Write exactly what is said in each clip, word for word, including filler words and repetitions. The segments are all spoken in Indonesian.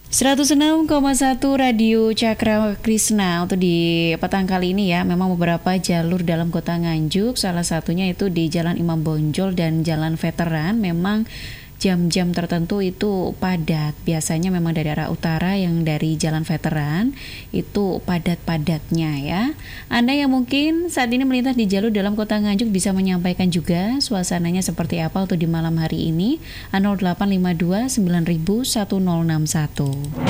seratus enam koma satu Radio Cakra Krisna untuk di petang kali ini ya. Memang beberapa jalur dalam kota Nganjuk, salah satunya itu di Jalan Imam Bonjol dan Jalan Veteran. Memang jam-jam tertentu itu padat. Biasanya memang dari arah utara yang dari Jalan Veteran itu padat-padatnya ya. Anda yang mungkin saat ini melintas di jalur dalam kota Nganjuk bisa menyampaikan juga suasananya seperti apa untuk di malam hari ini. nol delapan lima dua sembilan nol nol satu nol enam satu.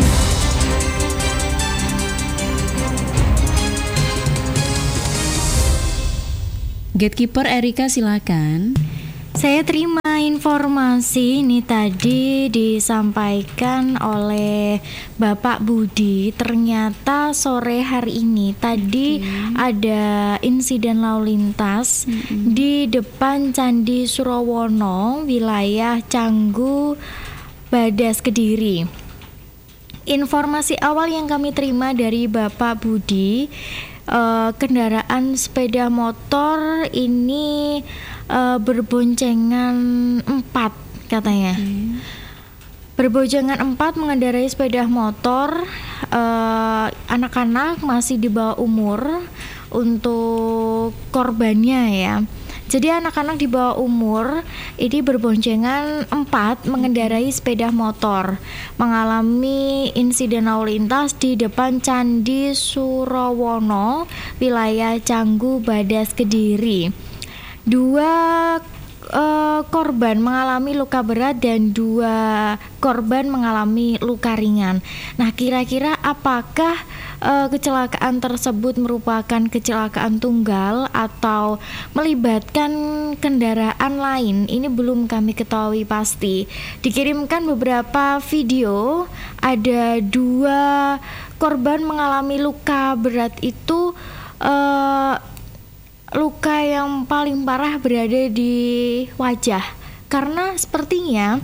Gatekeeper Erika, silakan. Saya terima informasi ini tadi disampaikan oleh Bapak Budi. Ternyata sore hari ini tadi okay. ada insiden lalu lintas mm-hmm. di depan Candi Surawono, wilayah Canggu, Badas, Kediri. Informasi awal yang kami terima dari Bapak Budi, uh, kendaraan sepeda motor ini Uh, berboncengan empat katanya. Hmm. Berboncengan empat mengendarai sepeda motor, uh, anak-anak masih di bawah umur untuk korbannya ya. Jadi anak-anak di bawah umur ini berboncengan empat mengendarai sepeda motor, mengalami insiden lalu lintas di depan Candi Surawono, wilayah Canggu, Badas, Kediri. Dua uh, korban mengalami luka berat dan dua korban mengalami luka ringan. Nah, kira-kira apakah uh, kecelakaan tersebut merupakan kecelakaan tunggal atau melibatkan kendaraan lain? Ini belum kami ketahui pasti. Dikirimkan beberapa video, ada dua korban mengalami luka berat itu uh, luka yang paling parah berada di wajah, karena sepertinya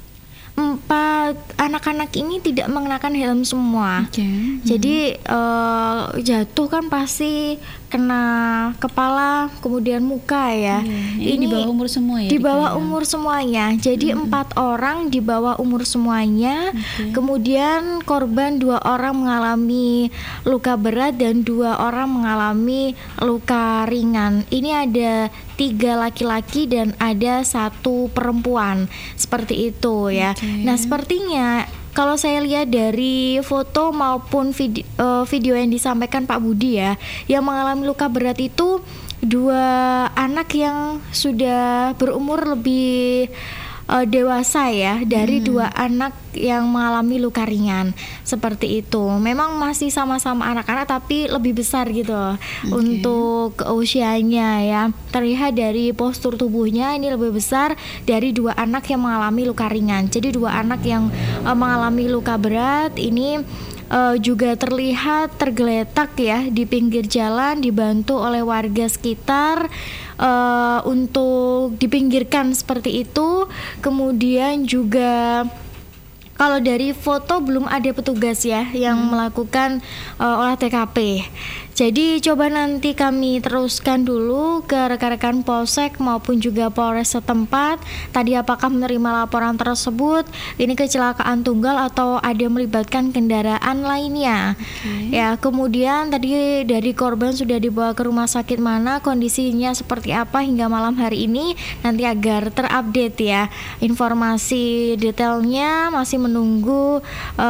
empat anak-anak ini tidak mengenakan helm semua. Okay. Jadi hmm. uh, jatuh kan pasti kena kepala, kemudian muka ya. Yeah. Ini, ini di bawah umur semua ya? Di bawah dikira. umur semuanya. Jadi hmm. empat orang di bawah umur semuanya. Okay. Kemudian korban dua orang mengalami luka berat dan dua orang mengalami luka ringan. Ini ada tiga laki-laki dan ada satu perempuan, seperti itu ya. Okay. Nah, sepertinya kalau saya lihat dari foto maupun video, uh, video yang disampaikan Pak Budi ya, yang mengalami luka berat itu dua anak yang sudah berumur lebih uh, dewasa ya, dari hmm. dua anak yang mengalami luka ringan, seperti itu. Memang masih sama-sama anak-anak tapi lebih besar gitu okay. untuk usianya ya. Terlihat dari postur tubuhnya ini lebih besar dari dua anak yang mengalami luka ringan. Jadi dua anak yang uh, mengalami luka berat ini Uh, juga terlihat tergeletak ya di pinggir jalan, dibantu oleh warga sekitar uh, untuk dipinggirkan seperti itu. Kemudian juga kalau dari foto belum ada petugas ya yang hmm. melakukan uh, olah T K P. Jadi coba nanti kami teruskan dulu ke rekan-rekan Polsek maupun juga Polres setempat. Tadi apakah menerima laporan tersebut ini kecelakaan tunggal atau ada melibatkan kendaraan lainnya. Okay. Ya, kemudian tadi dari korban sudah dibawa ke rumah sakit mana, kondisinya seperti apa hingga malam hari ini, nanti agar terupdate ya. Informasi detailnya masih menunggu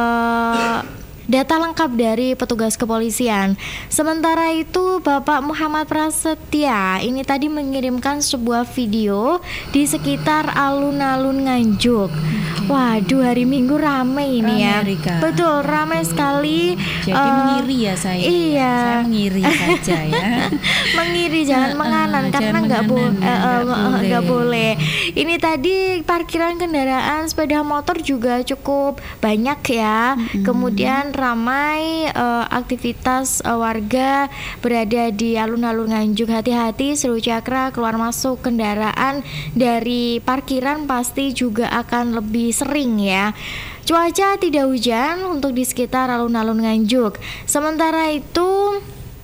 uh, data lengkap dari petugas kepolisian. Sementara itu Bapak Muhammad Prasetya ini tadi mengirimkan sebuah video di sekitar alun-alun Nganjuk. Okay. Waduh, hari Minggu ramai ini ya. Rika. Betul, ramai sekali. Jadi uh, mengiri ya saya. Iya. Saya mengiri saja ya. Mengiri, jangan uh, menganan uh, karena nggak bo- uh, uh, boleh. boleh. Ini tadi parkiran kendaraan sepeda motor juga cukup banyak ya. Mm-hmm. Kemudian ramai uh, aktivitas uh, warga berada di alun-alun Nganjuk. Hati-hati Seru Cakra, keluar masuk kendaraan dari parkiran pasti juga akan lebih sering ya. Cuaca tidak hujan untuk di sekitar alun-alun Nganjuk. Sementara itu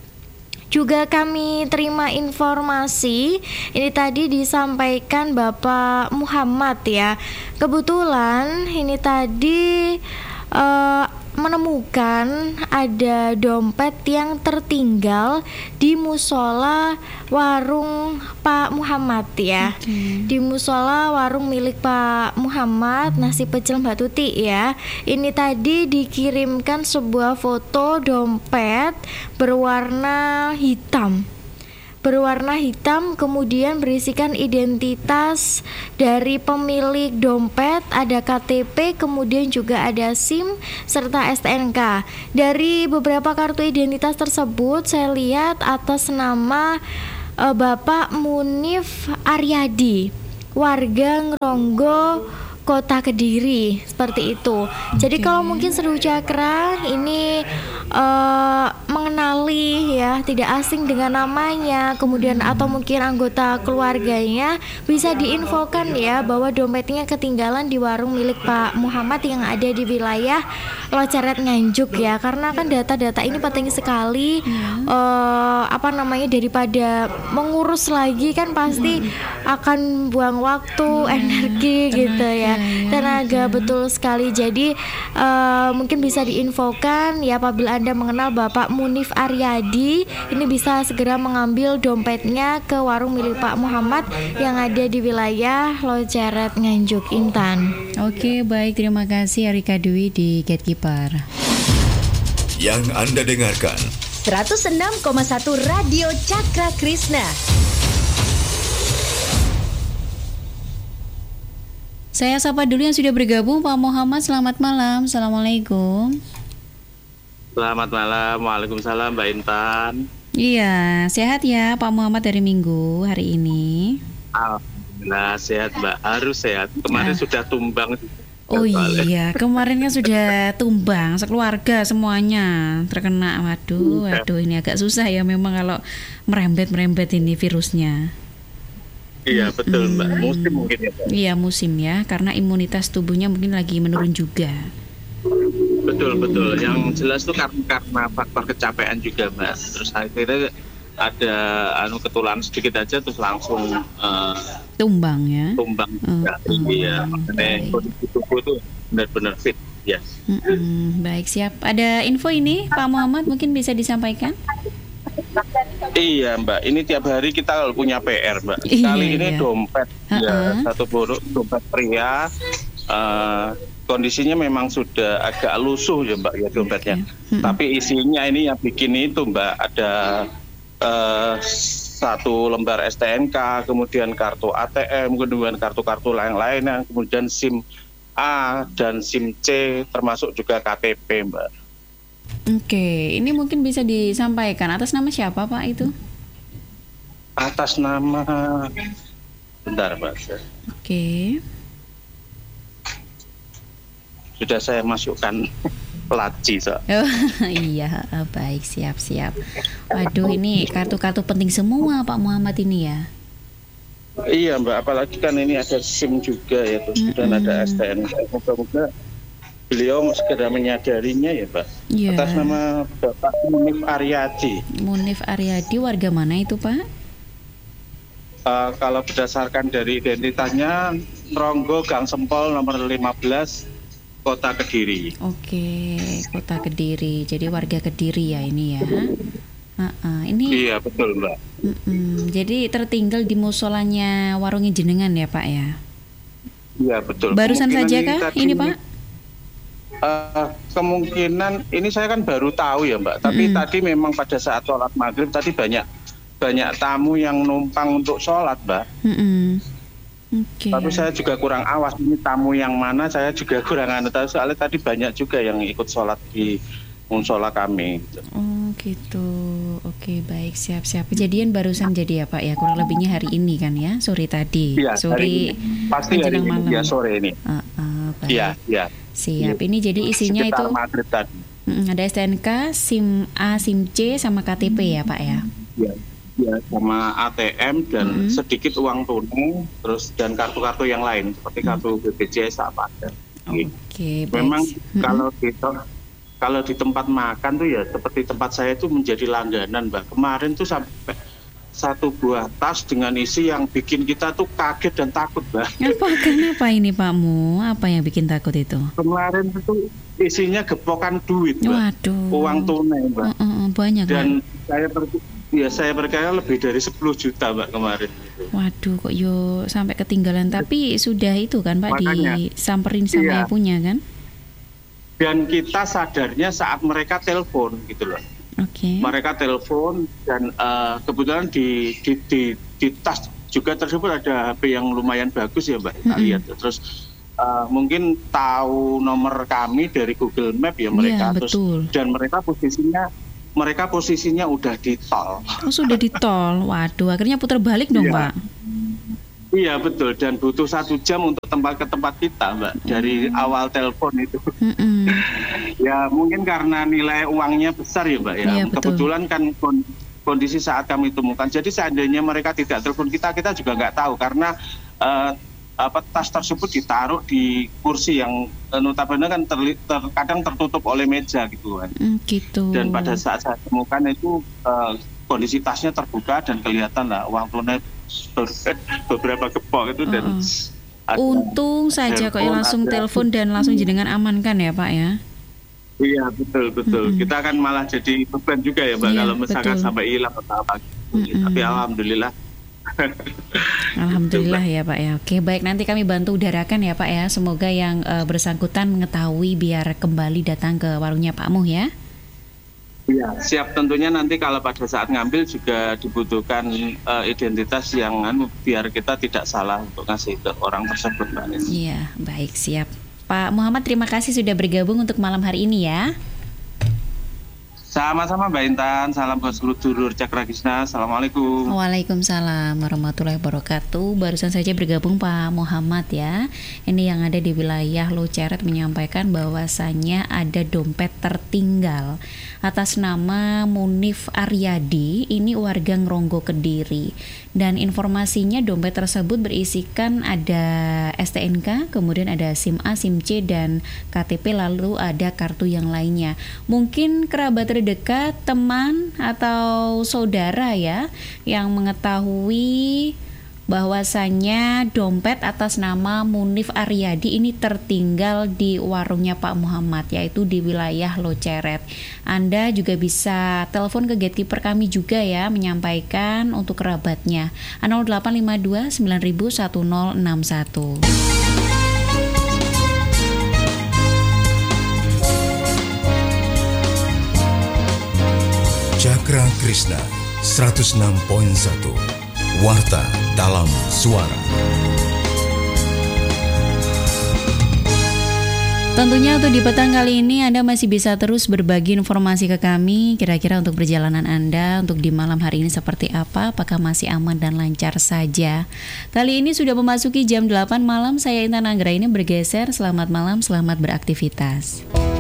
juga kami terima informasi ini tadi disampaikan Bapak Muhammad ya. Kebetulan ini tadi uh, menemukan ada dompet yang tertinggal di musola warung Pak Muhammad ya. Okay. Di musola warung milik Pak Muhammad nasi pecel Mbak Tuti ya. Ini tadi dikirimkan sebuah foto dompet berwarna hitam. Berwarna hitam kemudian berisikan identitas dari pemilik dompet, ada K T P, kemudian juga ada SIM serta S T N K. Dari beberapa kartu identitas tersebut saya lihat atas nama e, Bapak Munif Aryadi, warga Ngronggo, Kota Kediri, seperti itu. Okay. Jadi kalau mungkin Seru Cakra ini uh, mengenali ya, tidak asing dengan namanya, kemudian atau mungkin anggota keluarganya, bisa diinfokan ya bahwa dompetnya ketinggalan di warung milik Pak Muhammad yang ada di wilayah Loceret Nganjuk ya, karena kan data-data ini penting sekali. Hmm. Uh, apa namanya, daripada mengurus lagi kan pasti hmm. akan buang waktu, hmm. energi tenaga, gitu ya, tenaga ya. Betul sekali. Jadi uh, mungkin bisa diinfokan ya, apabila Anda mengenal Bapak Munif Aryadi, ini bisa segera mengambil dompetnya ke warung milik Pak Muhammad yang ada di wilayah Loceret Nganjuk, Intan. Oke, baik, terima kasih Arika Dwi di Gatekeeper. Yang Anda dengarkan seratus enam koma satu Radio Cakra Krishna. Saya sapa dulu yang sudah bergabung, Pak Muhammad. Selamat malam. Assalamualaikum. Selamat malam. Waalaikumsalam, Mbak Intan. Iya, sehat ya Pak Muhammad dari Minggu hari ini? Alhamdulillah sehat, Mbak. Harus sehat. Kemarin ah. sudah tumbang. Oh iya, kemarin kan sudah tumbang sekeluarga semuanya terkena. Waduh, waduh ini agak susah ya memang kalau merembet-merembet ini virusnya. Iya betul Mbak, musim mungkin ya Mbak. Iya musim ya, karena imunitas tubuhnya mungkin lagi menurun juga. Betul betul, yang jelas tuh karena, karena faktor kecapean juga Mbak. Terus akhirnya ada anu ketulan sedikit aja terus langsung uh, tumbang ya. Tumbang juga. Uh, uh, iya, makanya kondisi tubuh tuh benar-benar fit. Yes. Uh-uh, baik, siap. Ada info ini Pak Muhammad mungkin bisa disampaikan? Iya Mbak, ini tiap hari kita kalau punya P R Mbak. Iya, kali ini iya. dompet uh-uh. ya, satu buruk dompet pria. Uh, kondisinya memang sudah agak lusuh ya Mbak ya dompetnya. Okay. Tapi isinya ini yang bikin itu Mbak, ada uh, satu lembar S T N K, kemudian kartu A T M, kemudian kartu-kartu lain-lain, kemudian SIM A dan SIM C, termasuk juga K T P Mbak. Oke, ini mungkin bisa disampaikan atas nama siapa Pak itu? Atas nama, bentar Mbak. Oke. Sudah saya masukkan pelaci so. Oh iya, baik, siap-siap. Waduh, ini kartu-kartu penting semua Pak Muhammad ini ya. Iya Mbak, apalagi kan ini ada SIM juga ya, terus mm-hmm. dan ada S T N K. Moga-moga beliau segera menyadarinya ya Pak. Yeah. Atas nama Bapak Munif Aryadi. Munif Aryadi, warga mana itu Pak? Uh, kalau berdasarkan dari identitasnya, Ngronggo Gang Sempol nomor lima belas, Kota Kediri. Oke, Kota Kediri. Jadi warga Kediri ya ini ya. Uh-uh. Ini. Iya betul Mbak. Uh-uh. Jadi tertinggal di musolanya warungnya jenengan ya Pak ya? Iya betul. Barusan saja kah ini, ini Pak? Uh, kemungkinan ini saya kan baru tahu ya Mbak. Tapi mm-hmm. tadi memang pada saat sholat maghrib tadi banyak banyak tamu yang numpang untuk sholat Mbak. Mm-hmm. Okay. Tapi saya juga kurang awas ini tamu yang mana, saya juga kurang anu tahu soalnya tadi banyak juga yang ikut sholat di musola kami. Oh gitu, oke baik, siap-siap. Kejadian barusan jadi ya Pak ya, kurang lebihnya hari ini kan ya, sore tadi. Iya, sore pasti hari ini malam. Ya sore ini. Uh, uh, iya, iya. Siap. Ini jadi isinya sekitar itu maghrib tadi. Mm, ada S T N K, SIM A, SIM C, sama K T P ya Pak ya. Iya. Ya, sama A T M dan mm-hmm. sedikit uang tunai, terus dan kartu-kartu yang lain seperti kartu B P J S apa ada. Oke. Okay, memang mm-hmm. kalau di kalau di tempat makan tuh ya seperti tempat saya itu menjadi langganan Mbak. Kemarin tuh sampai satu buah tas dengan isi yang bikin kita tuh kaget dan takut, Mbak. Apa kenapa ini Pak Mu? Apa yang bikin takut itu? Kemarin itu isinya gepokan duit, Mbak. Waduh. Uang tunai, Mbak. Uh, uh, uh, banyak, dan Mbak. saya per, ya saya perkaya lebih dari sepuluh juta, Mbak, kemarin. Waduh, kok yo sampai ketinggalan. Tapi sudah itu kan, Pak, makanya, disamperin sama iya. yang punya kan? Dan kita sadarnya saat mereka telepon gitu loh. Oke. Okay. Mereka telepon dan uh, kebetulan di, di di di tas juga tersebut ada H P yang lumayan bagus ya, Mbak. Kita lihat. Terus uh, mungkin tahu nomor kami dari Google Map ya mereka. Yeah, terus betul. Dan mereka posisinya mereka posisinya udah di tol. Oh, sudah di tol. Waduh, akhirnya putar balik dong, yeah. Pak. Iya betul, dan butuh satu jam untuk tempat ke tempat kita, Mbak, dari hmm. awal telepon itu. Hmm. Ya mungkin karena nilai uangnya besar ya, Mbak. Ya, iya, kebetulan kan kondisi saat kami temukan. Jadi seandainya mereka tidak telepon kita, kita juga nggak tahu karena uh, apa tas tersebut ditaruh di kursi yang uh, notabene kan terli, ter, kadang tertutup oleh meja gitu kan. Hmm, gitu. Dan pada saat saya temukan itu uh, kondisi tasnya terbuka dan kelihatan lah uang tunai beberapa gepok itu dan uh-uh. untung saja kok ya langsung telepon dan langsung jenengan amankan ya Pak ya. Iya betul betul. Mm-hmm. Kita kan malah jadi beban juga ya Mbak yeah, kalau misalkan betul. Sampai hilang atau apa. Mm-hmm. Tapi alhamdulillah. Alhamdulillah ya Pak ya. Oke baik, nanti kami bantu udarakan ya Pak ya. Semoga yang uh, bersangkutan mengetahui biar kembali datang ke warungnya Pak Muh ya. Iya, siap. Tentunya nanti kalau pada saat ngambil juga dibutuhkan uh, identitas yang anu biar kita tidak salah untuk ngasih ke orang tersebut, Mbak Nis. Iya, baik, siap. Pak Muhammad, terima kasih sudah bergabung untuk malam hari ini ya. Sama-sama Mbak Intan, salam buat seluruh dulur Cakra Krisna. Assalamualaikum. Waalaikumsalam warahmatullahi wabarakatuh. Barusan saja bergabung Pak Muhammad ya. Ini yang ada di wilayah Luceret menyampaikan bahwasannya ada dompet tertinggal atas nama Munif Aryadi, ini warga Ngronggo Kediri. Dan informasinya dompet tersebut berisikan ada S T N K, kemudian ada SIM A, SIM C, dan K T P, lalu ada kartu yang lainnya. Mungkin kerabat terdekat, teman, atau saudara ya yang mengetahui bahwasannya dompet atas nama Munif Aryadi ini tertinggal di warungnya Pak Muhammad, yaitu di wilayah Loceret. Anda juga bisa telepon ke gatekeeper kami juga ya, menyampaikan untuk kerabatnya nol delapan lima dua sembilan nol nol satu nol enam satu. Cakra Krisna seratus enam koma satu Warta dalam Suara. Tentunya untuk di petang kali ini Anda masih bisa terus berbagi informasi ke kami. Kira-kira untuk perjalanan Anda untuk di malam hari ini seperti apa? Apakah masih aman dan lancar saja? Kali ini sudah memasuki jam delapan malam. Saya Intan Anggra ini bergeser. Selamat malam, selamat beraktivitas.